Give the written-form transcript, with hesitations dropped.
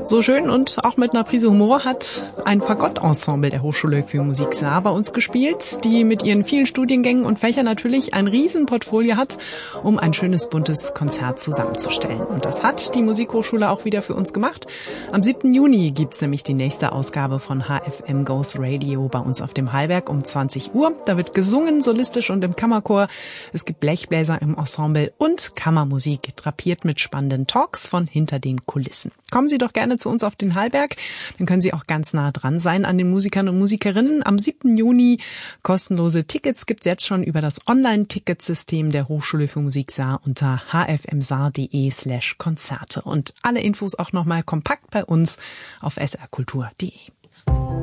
So schön und auch mit einer Prise Humor hat ein Fagott-Ensemble der Hochschule für Musik Saar bei uns gespielt, die mit ihren vielen Studiengängen und Fächern natürlich ein Riesenportfolio hat, um ein schönes, buntes Konzert zusammenzustellen. Und das hat die Musikhochschule auch wieder für uns gemacht. Am 7. Juni gibt's nämlich die nächste Ausgabe von HFM Goes Radio bei uns auf dem Hallberg um 20 Uhr. Da wird gesungen, solistisch und im Kammerchor. Es gibt Blechbläser im Ensemble und Kammermusik, drapiert mit spannenden Talks von hinter den Kulissen. Kommen Sie doch gerne zu uns auf den Hallberg, dann können Sie auch ganz nah dran sein an den Musikern und Musikerinnen. Am 7. Juni kostenlose Tickets gibt's jetzt schon über das Online-Ticketsystem der Hochschule für Musik Saar unter hfmsaar.de/Konzerte. Und alle Infos auch nochmal kompakt bei uns auf srkultur.de.